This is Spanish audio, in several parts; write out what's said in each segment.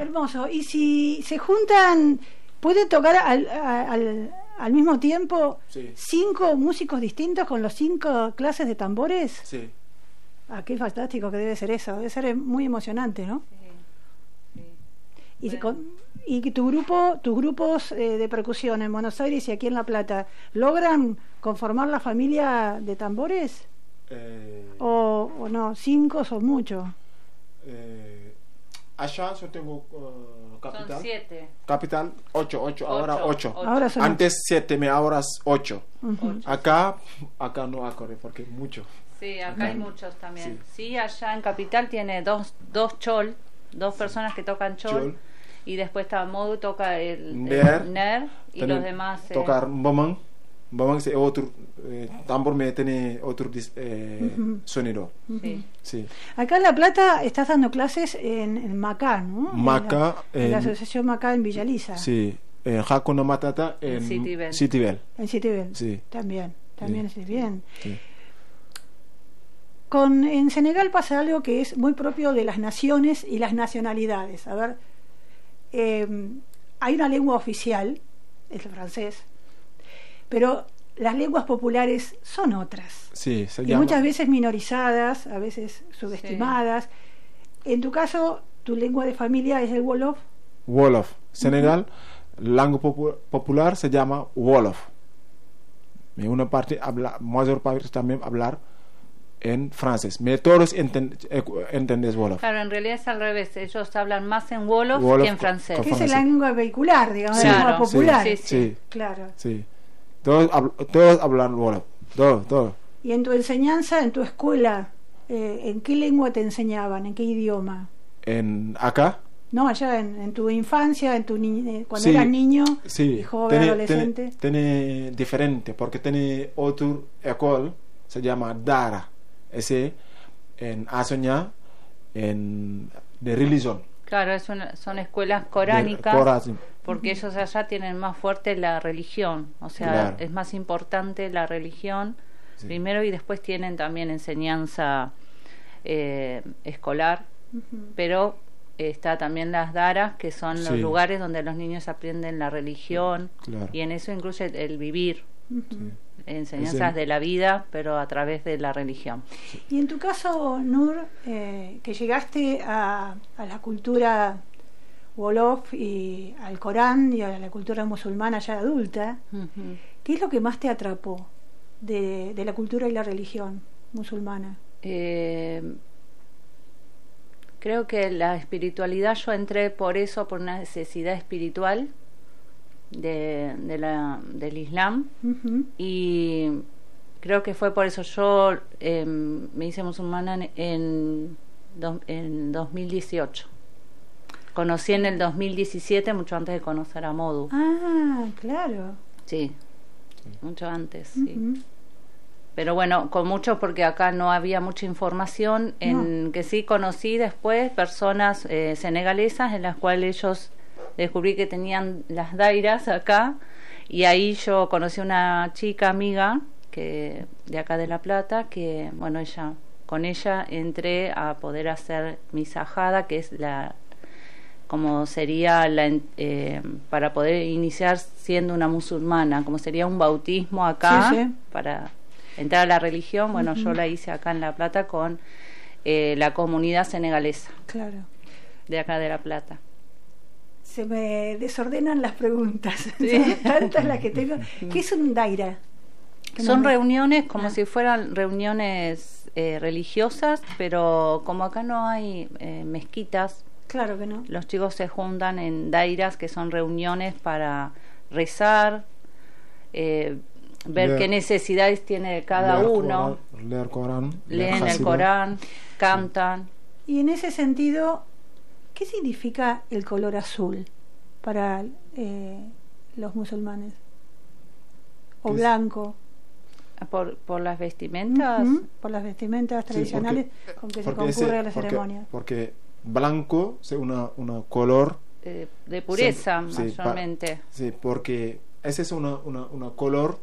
Hermoso. Y si se juntan, ¿puede tocar al mismo tiempo 5 músicos distintos con los 5 clases de tambores? Sí. Ah, qué fantástico que debe ser eso. Debe ser muy emocionante, ¿no? Sí. Y que tus grupos de percusión en Buenos Aires y aquí en La Plata, ¿logran conformar la familia de tambores? ¿O no? 5 son muchos. Allá yo tengo capital. Son 7. Capital, 8. Ahora 8. Ahora son Antes 7, ahora 8. Uh-huh. Acá no acorde porque es mucho. Sí, acá hay muchos también. Sí, allá en Capital tiene dos chol, 2 personas que tocan chol. Y después está Modu, toca el ner y los demás tocar bomang es otro tambor, me tiene otro sonido. Sí. Acá en La Plata estás dando clases en Macá, ¿no? Macá, en la asociación Macá en Villa Lisa. Sí, en Hakuna Matata en Citibel. En Citibel. Sí. También es bien. Sí. En Senegal pasa algo que es muy propio de las naciones y las nacionalidades. A ver, hay una lengua oficial, es el francés, pero las lenguas populares son otras. Sí, y muchas veces minorizadas, a veces subestimadas. Sí. En tu caso, tu lengua de familia es el Wolof. Wolof. Senegal, lengua popular se llama Wolof. Y una parte mayor parte también hablar en francés, pero todos entienden Wolof. Claro, en realidad es al revés, ellos hablan más en Wolof que en francés. Que es la lengua vehicular, digamos, sí, la lengua popular. Sí. Claro. Sí. Todos hablan Wolof, todos. Y en tu enseñanza, en tu escuela, ¿en qué lengua te enseñaban? ¿En qué idioma? ¿En acá? No, allá en tu infancia, cuando eras niño y joven, adolescente. Tiene diferente, porque tiene otro escuela, se llama Dara. Ese en Asoña de religión. Claro, son escuelas coránicas, porque ellos allá tienen más fuerte la religión, o sea, es más importante la religión primero, y después tienen también enseñanza escolar, pero está también las daras, que son los lugares donde los niños aprenden la religión, y en eso incluye el vivir. Enseñanzas de la vida, pero a través de la religión. Y en tu caso, Nur, que llegaste a la cultura Wolof y al Corán y a la cultura musulmana ya adulta, ¿qué es lo que más te atrapó de la cultura y la religión musulmana? Creo que la espiritualidad, yo entré por una necesidad espiritual del Islam, y creo que fue por eso yo me hice musulmana en 2018. Conocí en el 2017, mucho antes de conocer a Modu. Ah, claro. Sí, mucho antes, sí. Pero bueno, con mucho, porque acá no había mucha información, que sí conocí después personas senegalesas en las cuales ellos descubrí que tenían las dairas acá, y ahí yo conocí una chica amiga que de acá de La Plata, que bueno, con ella entré a poder hacer mi sajada, que es como sería para poder iniciar siendo una musulmana, como sería un bautismo acá, para entrar a la religión. Bueno, yo la hice acá en La Plata con la comunidad senegalesa, de acá de La Plata. Se me desordenan las preguntas. Son tantas las que tengo. ¿Qué es un daira? Son reuniones como si fueran reuniones religiosas, pero como acá no hay mezquitas, claro que no. Los chicos se juntan en dairas, que son reuniones para rezar, ver qué necesidades tiene cada uno. Leer Corán. Leen el Corán, cantan. Y en ese sentido, ¿qué significa el color azul para los musulmanes? ¿O blanco? ¿Por las vestimentas? Por las vestimentas tradicionales con que se concurre a la ceremonia. Porque blanco es una color de pureza, mayormente. Sí, porque ese es una color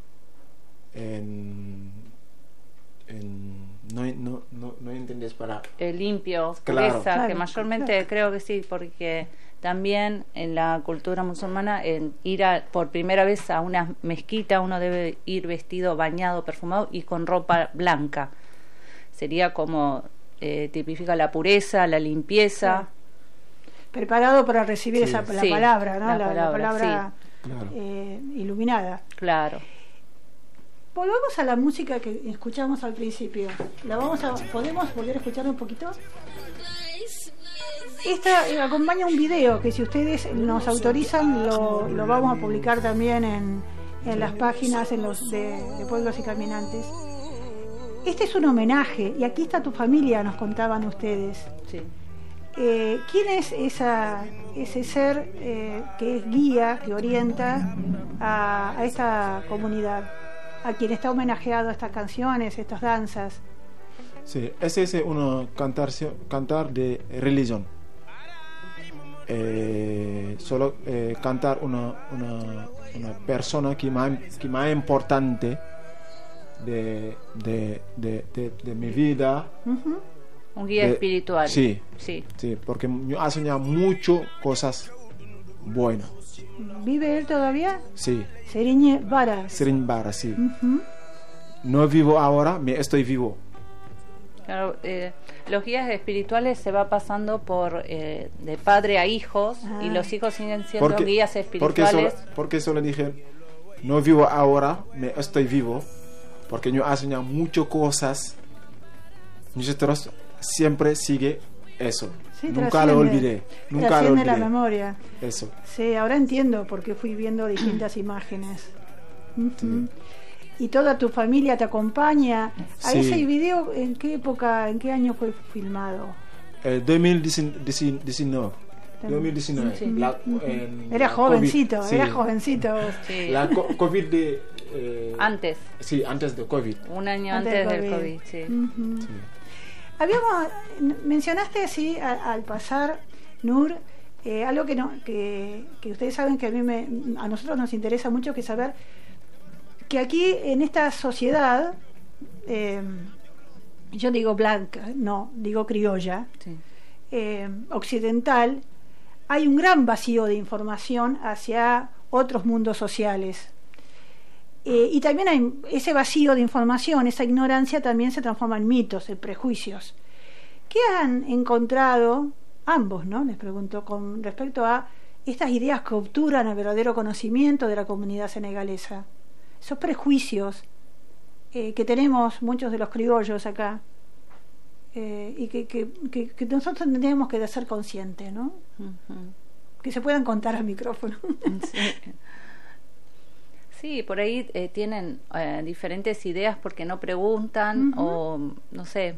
no entiendes para limpio, pureza, que mayormente creo que sí, porque También en la cultura musulmana, en ir por primera vez a una mezquita, uno debe ir vestido, bañado, perfumado y con ropa blanca. Sería como tipifica la pureza, la limpieza. Preparado para recibir Sí. la Sí, palabra, ¿no? la La palabra Claro. iluminada. Claro. Volvamos a la música que escuchamos al principio. ¿Podemos volver a escucharla un poquito? Esta acompaña un video que, si ustedes nos autorizan, lo vamos a publicar también en las páginas de Pueblos y Caminantes. Este es un homenaje, y aquí está tu familia, nos contaban ustedes. Sí. ¿Quién es ese ser que es guía, que orienta a esta comunidad, a quien está homenajeado estas canciones, estas danzas? Sí, ese es un cantar de religión. Solo cantar una persona que más importante de mi vida. Uh-huh. Un guía espiritual. Sí, sí, porque me ha soñado mucho cosas buenas. ¿Vive él todavía? Sí. Serigne Bara. Serigne Bara, sí. Uh-huh. No vivo ahora, me estoy vivo. Claro, los guías espirituales se va pasando por de padre a hijos, y los hijos siguen siendo guías espirituales. Porque solo dije, no vivo ahora, me estoy vivo, porque yo he soñado muchas cosas. Nosotros siempre sigue eso. Sí, nunca lo olvidé. Nunca lo olvidé. La memoria. Eso. Sí, ahora entiendo porque fui viendo distintas imágenes. Uh-huh. Sí. ¿Y toda tu familia te acompaña? ¿A Sí. ese video en qué época, en qué año fue filmado? 2019. 2019. Sí. Era jovencito, COVID, sí. era jovencito. Sí. La COVID de... antes. Sí, antes de COVID. Un año antes del COVID, sí. Uh-huh. Sí. Mencionaste así al pasar, Nur, algo que ustedes saben que a nosotros nos interesa mucho, que saber que aquí en esta sociedad, yo digo blanca, no, digo criolla, Sí. Occidental, hay un gran vacío de información hacia otros mundos sociales. Y también hay ese vacío de información, esa ignorancia también se transforma en mitos, en prejuicios. ¿Qué han encontrado ambos, no? Les pregunto, con respecto a estas ideas que obturan el verdadero conocimiento de la comunidad senegalesa, esos prejuicios que tenemos muchos de los criollos acá, y que nosotros tendríamos que ser conscientes, ¿no? Uh-huh. Que se puedan contar al micrófono. Sí. Sí, por ahí tienen diferentes ideas porque no preguntan. Uh-huh. O no sé,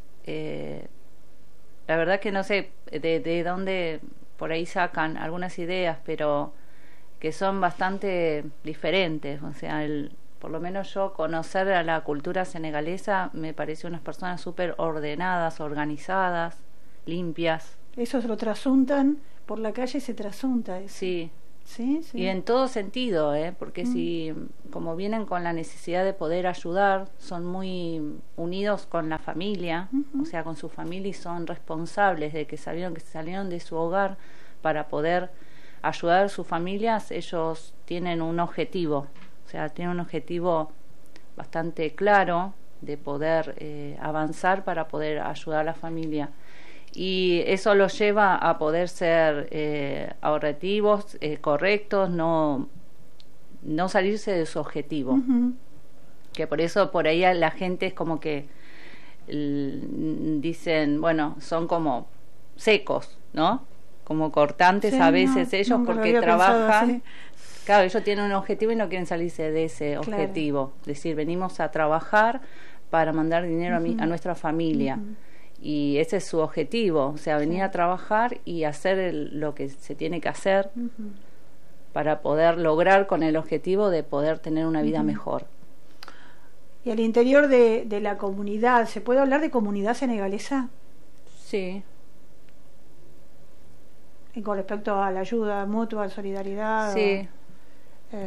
la verdad que no sé de dónde por ahí sacan algunas ideas, pero que son bastante diferentes. O sea, por lo menos yo conocer a la cultura senegalesa me pareció unas personas súper ordenadas, organizadas, limpias. Eso se lo trasuntan, por la calle se trasunta eso. Sí. Sí, sí. Y en todo sentido, porque si como vienen con la necesidad de poder ayudar, son muy unidos con la familia, o sea, con su familia, y son responsables de que salieron de su hogar para poder ayudar a sus familias. Ellos tienen un objetivo, o sea, tienen un objetivo bastante claro de poder avanzar para poder ayudar a la familia. Y eso los lleva a poder ser ahorrativos, correctos, no salirse de su objetivo. Uh-huh. Que por eso por ahí la gente es como que dicen, bueno, son como secos, ¿no? Como cortantes, sí, a veces ellos, porque trabajan. Claro, ellos tienen un objetivo y no quieren salirse de ese objetivo. Es decir, venimos a trabajar para mandar dinero a nuestra familia. Uh-huh. Y ese es su objetivo, o sea, venir a trabajar y hacer lo que se tiene que hacer para poder lograr con el objetivo de poder tener una vida mejor. ¿Y al interior de la comunidad, se puede hablar de comunidad senegalesa? Sí. Y con respecto a la ayuda mutua, a la solidaridad, sí.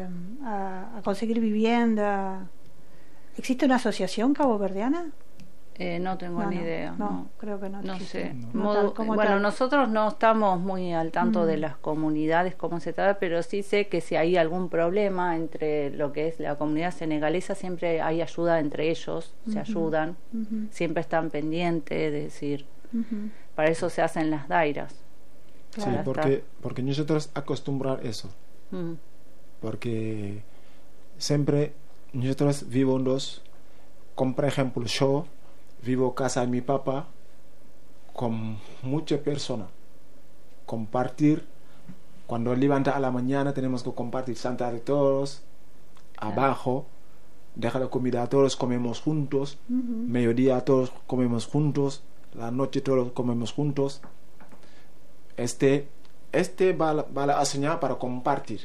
A conseguir vivienda. ¿Existe una asociación caboverdiana? No tengo ni idea. No, creo que no. No sé. Bueno, tal. Nosotros no estamos muy al tanto de las comunidades, cómo se trata, pero sí sé que si hay algún problema entre lo que es la comunidad senegalesa, siempre hay ayuda entre ellos, se ayudan, siempre están pendientes, es decir, para eso se hacen las dairas. Sí, porque nosotros acostumbrar eso. Porque siempre nosotros vivimos, como por ejemplo yo vivo casa de mi papá con muchas personas, compartir, cuando levanta a la mañana tenemos que compartir, sentar de todos abajo, dejar la comida a todos, comemos juntos, mediodía todos comemos juntos, la noche todos comemos juntos. Este va a la enseñanza para compartir,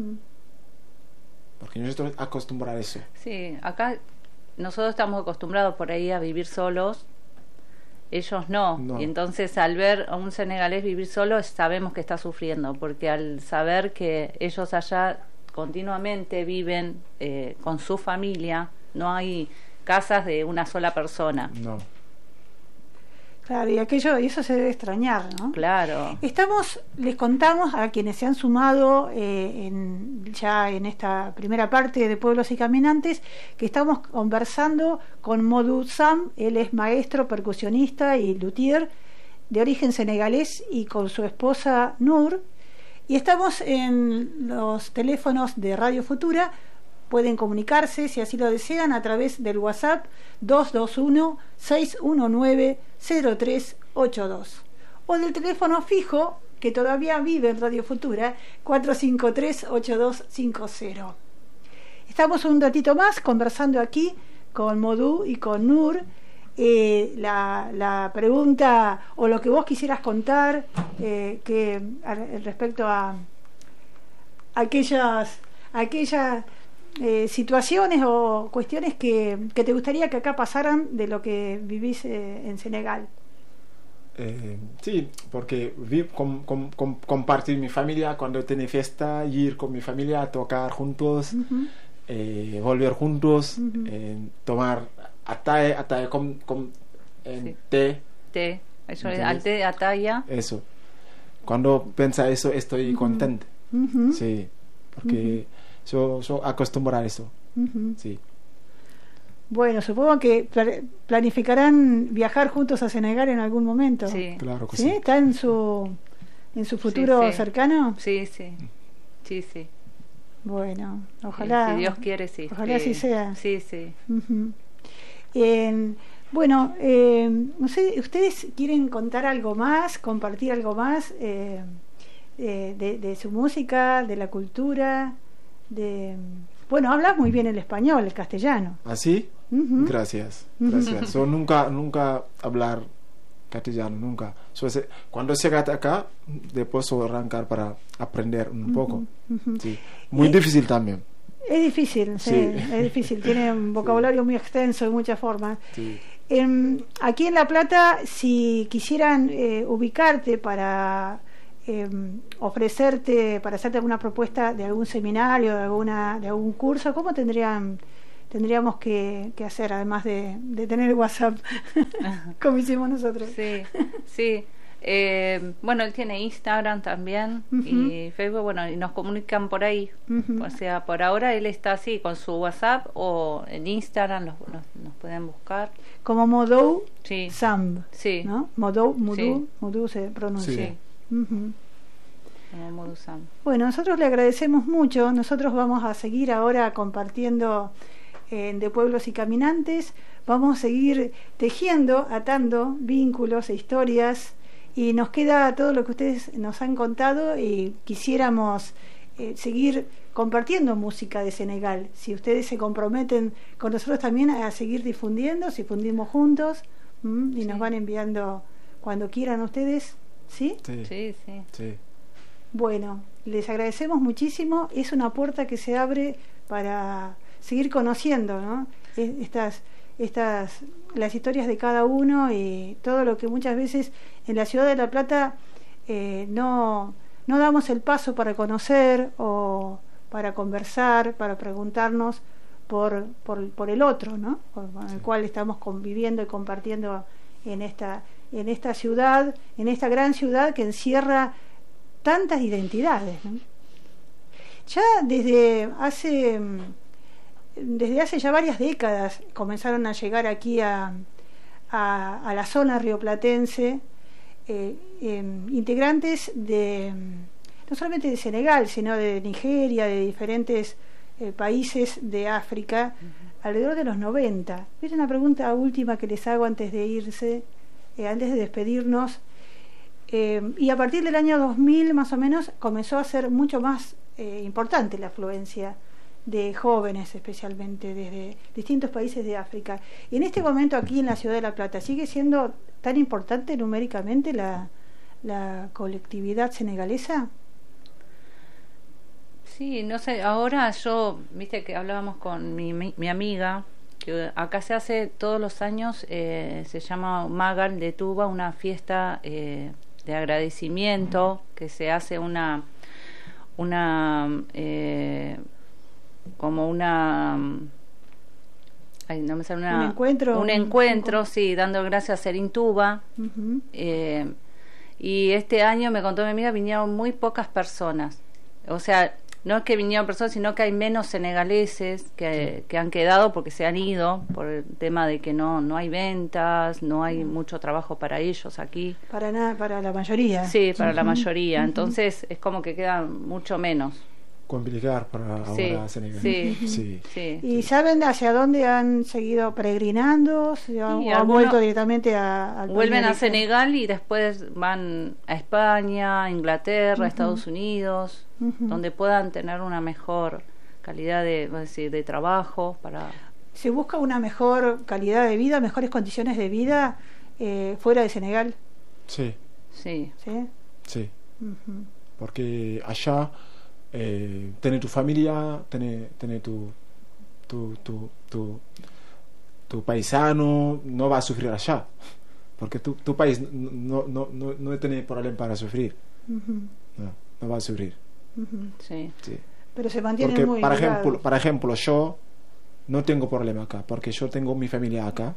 porque nosotros acostumbramos a eso. Sí, acá nosotros estamos acostumbrados por ahí a vivir solos, ellos no. Y entonces al ver a un senegalés vivir solo sabemos que está sufriendo, porque al saber que ellos allá continuamente viven con su familia, no hay casas de una sola persona. No. Claro, y eso se debe extrañar, ¿no? Claro. Les contamos a quienes se han sumado ya en esta primera parte de Pueblos y Caminantes, que estamos conversando con Modou Samb. Él es maestro, percusionista y luthier de origen senegalés, y con su esposa Nur. Y estamos en los teléfonos de Radio Futura. Pueden comunicarse, si así lo desean, a través del WhatsApp 221-619-0382 o del teléfono fijo, que todavía vive en Radio Futura, 453-8250. Estamos un ratito más conversando aquí con Modou y con Nur. La pregunta o lo que vos quisieras contar respecto a aquellas situaciones o cuestiones que te gustaría que acá pasaran de lo que vivís en Senegal. Sí, porque compartir mi familia cuando tiene fiesta, ir con mi familia a tocar juntos, volver juntos, tomar atae con sí. té. Eso es, al té, ataya. Eso. Cuando piensa eso estoy contento. Sí, porque yo acostumbro a eso. Sí. Bueno, supongo que planificarán viajar juntos a Senegal en algún momento. Sí. Claro que sí. ¿Está en su futuro cercano? Sí. Bueno, ojalá. Si Dios quiere, sí. Ojalá así sea. Sí. Bueno, no sé, ¿ustedes quieren contar algo más, compartir algo más de su música, de la cultura? Bueno, hablas muy bien el español, el castellano. ¿Ah, sí? Gracias. Yo nunca hablar castellano, nunca. Cuando llegas acá, después arrancar para aprender un poco. Sí. Muy difícil también. Es difícil, sí. Es difícil. Tiene un vocabulario muy extenso de muchas formas. Sí. Aquí en La Plata, si quisieran ubicarte para ofrecerte, para hacerte alguna propuesta de algún seminario, de algún curso, ¿cómo tendríamos que hacer, además de tener WhatsApp como hicimos nosotros? Sí. Bueno, él tiene Instagram también y Facebook, bueno, y nos comunican por ahí. O sea, por ahora él está así con su WhatsApp, o en Instagram nos pueden buscar como Modou sí. Samb, sí. ¿no? Modou sí. Se pronuncia. Sí. Como Modou Samb. Bueno, nosotros le agradecemos mucho. Nosotros vamos a seguir ahora compartiendo de Pueblos y Caminantes. Vamos a seguir tejiendo, atando vínculos e historias, y nos queda todo lo que ustedes nos han contado, y quisiéramos seguir compartiendo música de Senegal. Si ustedes se comprometen con nosotros también a seguir difundiendo, si fundimos juntos, y nos van enviando cuando quieran ustedes, ¿sí? Sí. Bueno, les agradecemos muchísimo. Es una puerta que se abre para seguir conociendo, ¿no? Las historias de cada uno, y todo lo que muchas veces en la ciudad de La Plata no damos el paso para conocer, o para conversar, para preguntarnos por el otro, ¿no? Con el cual estamos conviviendo y compartiendo en esta ciudad, en esta gran ciudad que encierra tantas identidades, ¿no? Ya desde hace ya varias décadas comenzaron a llegar aquí a la zona rioplatense integrantes no solamente de Senegal, sino de Nigeria, de diferentes países de África, alrededor de los 90. Es una pregunta última que les hago antes de irse, antes de despedirnos. Y a partir del año 2000 más o menos comenzó a ser mucho más importante la afluencia de jóvenes, especialmente desde distintos países de África. Y en este momento aquí en la ciudad de La Plata, ¿sigue siendo tan importante numéricamente la colectividad senegalesa? Sí, no sé, ahora viste que hablábamos con mi amiga, que acá se hace todos los años, se llama Magal de Tuba, una fiesta de agradecimiento, que se hace un encuentro, sí, dando gracias a Serintuba. Uh-huh. Y este año, me contó mi amiga, vinieron muy pocas personas. O sea, no es que vinieron personas, sino que hay menos senegaleses que han quedado porque se han ido por el tema de que no hay ventas, no hay mucho trabajo para ellos aquí. Para la mayoría. Sí, para la mayoría. Entonces es como que quedan mucho menos. Complicar para ahora Senegal. Sí. ¿Y saben hacia dónde han seguido peregrinando? ¿O han vuelto directamente al vuelven a Senegal y después van a España, a Inglaterra, a Estados Unidos, donde puedan tener una mejor calidad de trabajo para... ¿Se busca una mejor calidad de vida, mejores condiciones de vida fuera de Senegal? Sí. Porque allá tener tu familia, tener tu paisano, no va a sufrir allá, porque tu país no tiene problema para sufrir. No va a sufrir. Sí. Pero se mantiene porque, muy por ejemplo, yo no tengo problema acá, porque yo tengo mi familia acá.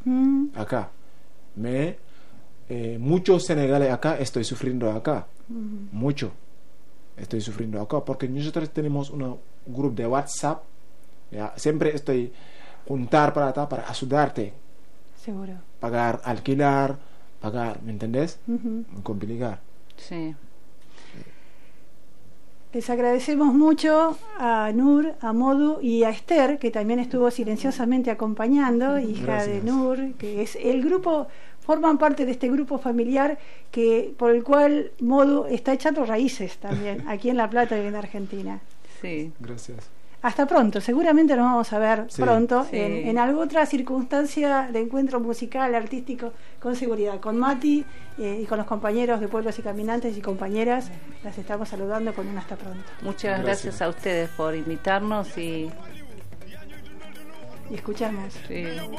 Muchos senegales acá estoy sufriendo acá. Mucho estoy sufriendo acá, porque nosotros tenemos un grupo de WhatsApp, ¿ya? Siempre estoy juntar para ayudarte. Seguro. Pagar, alquilar, ¿me entendés? Complicar. Sí. Les agradecemos mucho a Nur, a Modu y a Esther, que también estuvo silenciosamente acompañando, hija de Nur, que es el grupo, forman parte de este grupo familiar por el cual Modu está echando raíces también, aquí en La Plata y en Argentina. Sí. Gracias. Hasta pronto, seguramente nos vamos a ver pronto sí. En alguna otra circunstancia de encuentro musical, artístico, con seguridad. Con Mati y con los compañeros de Pueblos y Caminantes y compañeras, las estamos saludando con un hasta pronto. Muchas gracias a ustedes por invitarnos y escucharnos. Sí.